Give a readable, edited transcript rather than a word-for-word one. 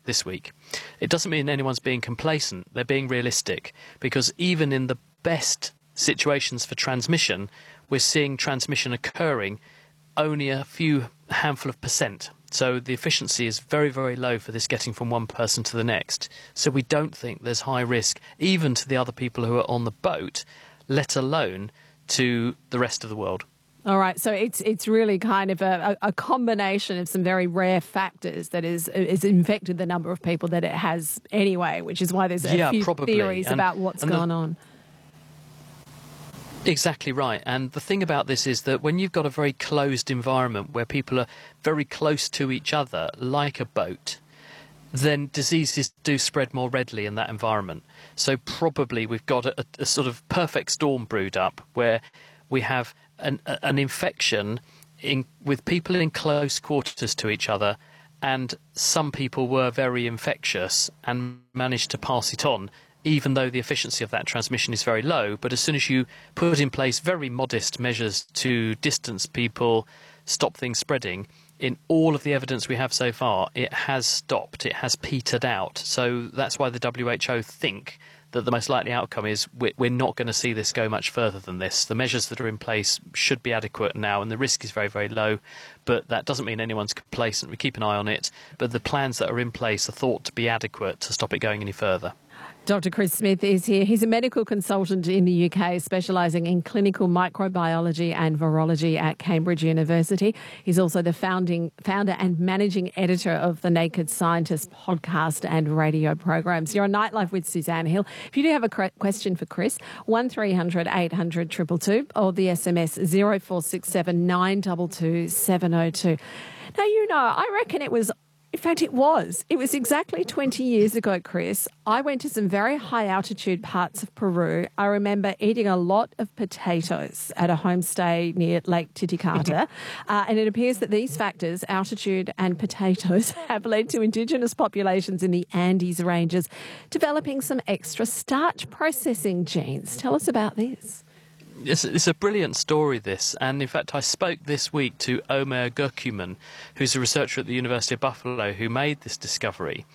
this week. It doesn't mean anyone's being complacent. They're being realistic, because even in the best situations for transmission, we're seeing transmission occurring only a handful of percent. So the efficiency is very, very low for this getting from one person to the next. So we don't think there's high risk, even to the other people who are on the boat, let alone to the rest of the world. All right, so it's really kind of a combination of some very rare factors that is infected the number of people that it has anyway, which is why there's a few theories about what's gone on. Exactly right. And the thing about this is that when you've got a very closed environment where people are very close to each other, like a boat, then diseases do spread more readily in that environment. So probably we've got a sort of perfect storm brewed up where we have an infection with people in close quarters to each other, and some people were very infectious and managed to pass it on, even though the efficiency of that transmission is very low. But as soon as you put in place very modest measures to distance people, stop things spreading, in all of the evidence we have so far, it has stopped, it has petered out. So that's why the WHO think that the most likely outcome is we're not going to see this go much further than this. The measures that are in place should be adequate now, and the risk is very, very low. But that doesn't mean anyone's complacent. We keep an eye on it. But the plans that are in place are thought to be adequate to stop it going any further. Dr. Chris Smith is here. He's a medical consultant in the UK, specialising in clinical microbiology and virology at Cambridge University. He's also the founder and managing editor of the Naked Scientist podcast and radio programs. You're on Nightlife with Suzanne Hill. If you do have a question for Chris, 1300 800 222 or the SMS 0467 922 702. Now, I reckon it was exactly 20 years ago, Chris. I went to some very high altitude parts of Peru. I remember eating a lot of potatoes at a homestay near Lake Titicaca. And it appears that these factors, altitude and potatoes, have led to indigenous populations in the Andes ranges developing some extra starch processing genes. Tell us about this. It's a brilliant story, this. And in fact, I spoke this week to Omer Gökümen, who's a researcher at the University of Buffalo who made this discovery.